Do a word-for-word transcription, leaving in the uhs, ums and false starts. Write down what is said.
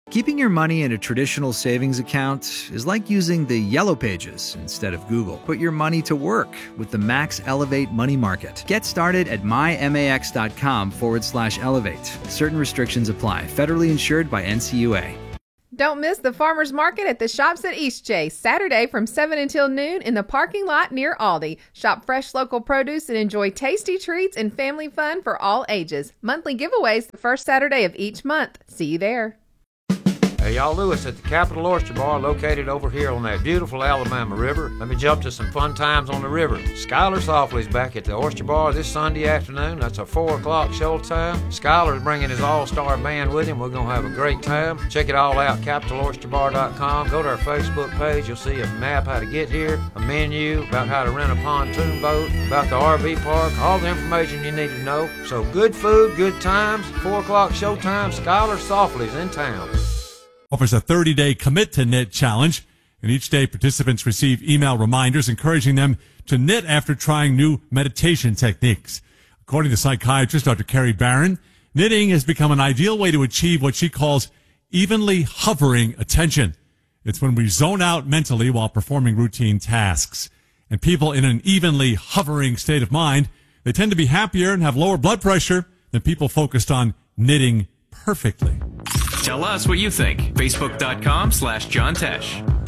Keeping your money in a traditional savings account is like using the Yellow Pages instead of Google. Put your money to work with the Max Elevate Money Market. Get started at mymax.com forward slash elevate. Certain restrictions apply. Federally insured by N C U A. Don't miss the farmers market at the Shops at Eastchase, Saturday from seven until noon in the parking lot near Aldi. Shop fresh local produce and enjoy tasty treats and family fun for all ages. Monthly giveaways the first Saturday of each month. See you there. Hey, y'all, Lewis at the Capitol Oyster Bar, located over here on that beautiful Alabama River. Let me jump to some fun times on the river. Skylar Softly's back at the Oyster Bar this Sunday afternoon. That's a four o'clock show time. Skylar's bringing his all-star band with him. We're going to have a great time. Check it all out, capital oyster bar dot com. Go to our Facebook page. You'll see a map how to get here, a menu about how to rent a pontoon boat, about the R V park, all the information you need to know. So good food, good times, four o'clock show time. Skylar Softly's in town. Offers a thirty-day Commit to Knit challenge, and each day participants receive email reminders encouraging them to knit after trying new meditation techniques. According to psychiatrist Doctor Carrie Barron, knitting has become an ideal way to achieve what she calls evenly hovering attention. It's when we zone out mentally while performing routine tasks. And people in an evenly hovering state of mind, they tend to be happier and have lower blood pressure than people focused on knitting perfectly. Tell us what you think. Facebook.com slash John Tesh.